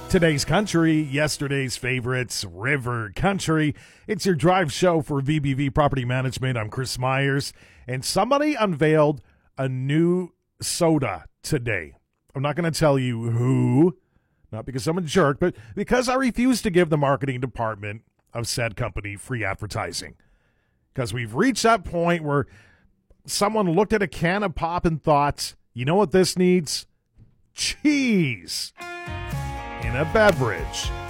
Today's country, yesterday's favorites, River Country. It's your drive show for VBV Property Management. I'm Chris Myers, and somebody unveiled a new soda today. I'm not going to tell you who, not because I'm a jerk, but because I refuse to give the marketing department of said company free advertising. Because we've reached that point where someone looked at a can of pop and thought, you know what this needs? Cheese in a beverage.